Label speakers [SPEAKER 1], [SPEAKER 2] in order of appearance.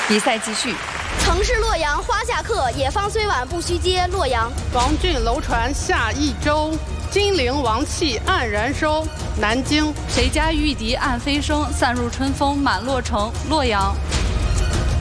[SPEAKER 1] 比赛继续。
[SPEAKER 2] 曾是洛阳花下客，野芳虽晚不须嗟。洛阳。
[SPEAKER 3] 王浚楼船下益州，金陵王气黯然收。南京。
[SPEAKER 1] 谁家玉笛暗飞声，散入春风满洛城。洛阳。